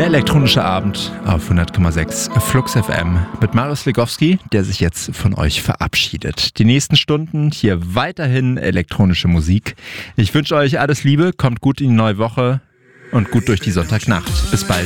Der elektronische Abend auf 100,6 Flux FM mit Marius Legowski, der sich jetzt von euch verabschiedet. Die nächsten Stunden hier weiterhin elektronische Musik. Ich wünsche euch alles Liebe, kommt gut in die neue Woche und gut durch die Sonntagnacht. Bis bald.